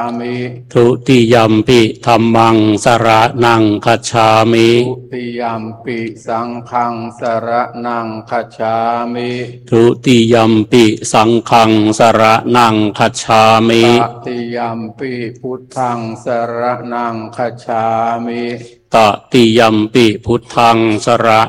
มิทุติยัมปิธัมมังสรณังคัจฉามิทุติยัมปิสังฆังสรณังคัจฉามิทุติยัมปิสังฆังสรณังคัจฉามิตติยัมปิพุทธังสรณังคัจฉามิตติยัมปิพุทธังสร